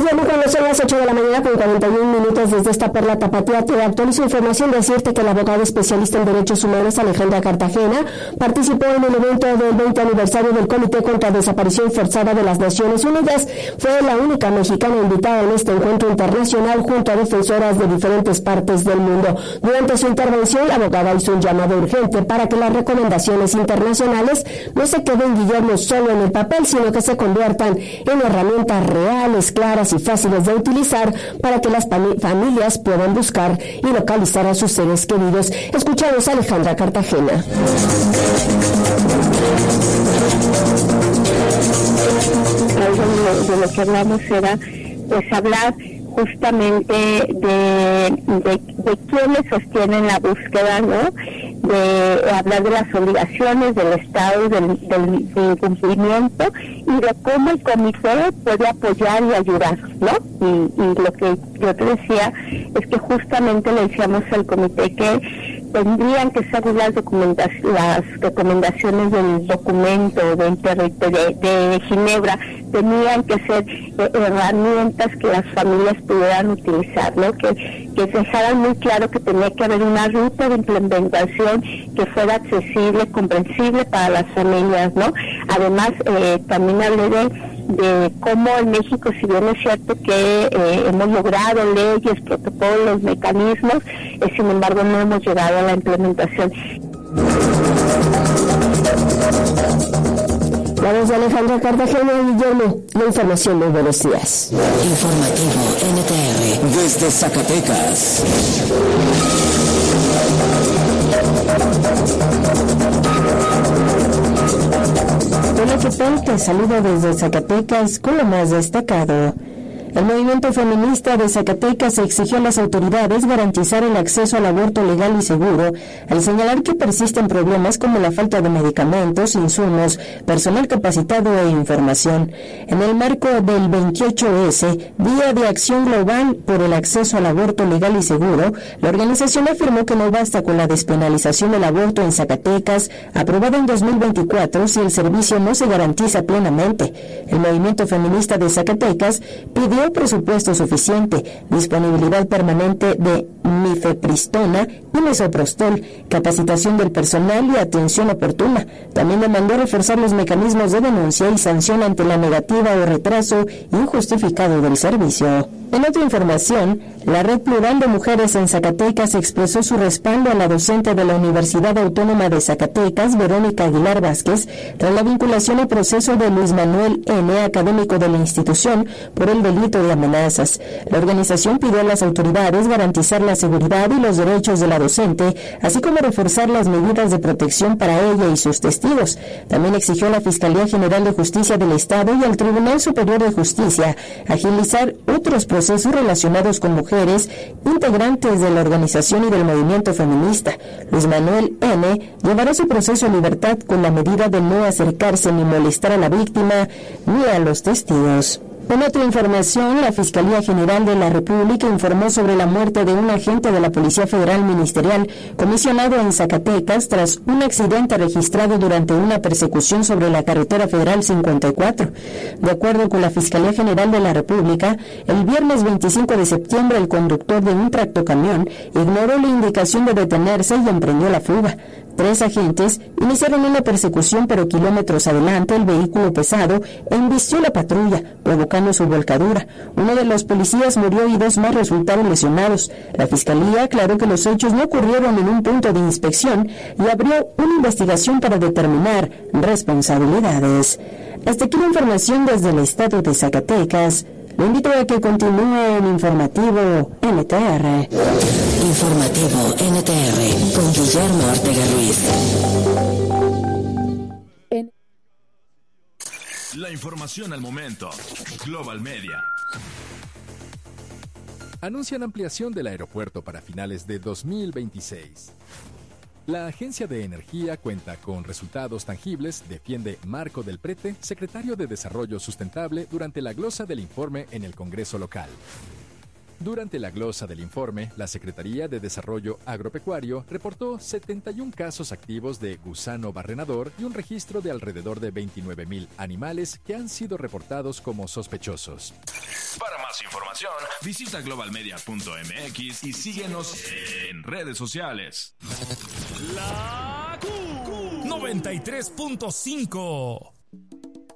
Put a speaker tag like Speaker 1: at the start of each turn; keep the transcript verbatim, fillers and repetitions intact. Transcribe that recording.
Speaker 1: Guillermo, cuando son las ocho de la mañana con cuarenta y un minutos desde esta Perla Tapatía, te actualizo información. Decirte que la abogada especialista en derechos humanos Alejandra Cartagena participó en el evento del veinte aniversario del Comité contra Desaparición Forzada de las Naciones Unidas. Fue la única mexicana invitada en este encuentro internacional junto a defensoras de diferentes partes del mundo. Durante su intervención, la abogada hizo un llamado urgente para que las recomendaciones internacionales no se queden, Guillermo, solo en el papel, sino que se conviertan en herramientas reales, claras y fáciles de utilizar para que las familias puedan buscar y localizar a sus seres queridos. Escuchamos a Alejandra Cartagena.
Speaker 2: Algo de lo que hablamos era pues hablar justamente de, de, de quiénes sostienen la búsqueda, ¿no? De hablar de las obligaciones del Estado, del, del, del incumplimiento y de cómo el comité puede apoyar y ayudar, ¿no? Y, y lo que yo te decía es que justamente le decíamos al comité que tendrían que ser las, las recomendaciones del documento de, de, de Ginebra, tenían que ser eh, herramientas que las familias pudieran utilizar, ¿no? Que, que dejaran muy claro que tenía que haber una ruta de implementación que fuera accesible, comprensible para las familias, ¿no? Además, eh, también hablé de de cómo en México, si bien es cierto que eh, hemos logrado leyes, protocolos, mecanismos, eh, sin embargo no hemos llegado a la implementación.
Speaker 1: La voz de Alejandra Cartagena y Guillermo, la información. Muy buenos días.
Speaker 3: Informativo N T R desde Zacatecas.
Speaker 1: Hola, ¿qué tal? Te saludo desde Zacatecas con lo más destacado. El movimiento feminista de Zacatecas exigió a las autoridades garantizar el acceso al aborto legal y seguro, al señalar que persisten problemas como la falta de medicamentos, insumos, personal capacitado e información. En el marco del veintiocho ese, Día de Acción Global por el Acceso al Aborto Legal y Seguro, la organización afirmó que no basta con la despenalización del aborto en Zacatecas, aprobada en dos mil veinticuatro, si el servicio no se garantiza plenamente. El movimiento feminista de Zacatecas pidió presupuesto suficiente, disponibilidad permanente de mifepristona y mesoprostol, capacitación del personal y atención oportuna. También demandó reforzar los mecanismos de denuncia y sanción ante la negativa o retraso injustificado del servicio. En otra información, la Red Plural de Mujeres en Zacatecas expresó su respaldo a la docente de la Universidad Autónoma de Zacatecas, Verónica Aguilar Vázquez, tras la vinculación al proceso de Luis Manuel N., académico de la institución, por el delito de amenazas. La organización pidió a las autoridades garantizar la seguridad y los derechos de la docente, así como reforzar las medidas de protección para ella y sus testigos. También exigió a la Fiscalía General de Justicia del Estado y al Tribunal Superior de Justicia agilizar otros procesos relacionados con mujeres integrantes de la organización y del movimiento feminista. Luis Manuel N. llevará su proceso en libertad con la medida de no acercarse ni molestar a la víctima ni a los testigos. En otra información, la Fiscalía General de la República informó sobre la muerte de un agente de la Policía Federal Ministerial comisionado en Zacatecas tras un accidente registrado durante una persecución sobre la carretera federal cincuenta y cuatro. De acuerdo con la Fiscalía General de la República, el viernes veinticinco de septiembre el conductor de un tractocamión ignoró la indicación de detenerse y emprendió la fuga. Tres agentes iniciaron una persecución, pero kilómetros adelante el vehículo pesado embistió la patrulla, provocando su volcadura. Uno de los policías murió y dos más resultaron lesionados. La Fiscalía aclaró que los hechos no ocurrieron en un punto de inspección y abrió una investigación para determinar responsabilidades. Hasta aquí la información desde el estado de Zacatecas. Le invito a que continúe en Informativo N T R.
Speaker 3: Informativo N T R con Guillermo Ortega Ruiz.
Speaker 4: La información al momento. Global Media. Anuncian ampliación del aeropuerto para finales de dos mil veintiséis. La Agencia de Energía cuenta con resultados tangibles, defiende Marco del Prete, secretario de Desarrollo Sustentable, durante la glosa del informe en el Congreso local. Durante la glosa del informe, la Secretaría de Desarrollo Agropecuario reportó setenta y un casos activos de gusano barrenador y un registro de alrededor de veintinueve mil animales que han sido reportados como sospechosos.
Speaker 5: Para más más información, visita global media punto m x y síguenos en redes sociales.
Speaker 6: La Q noventa y tres punto cinco.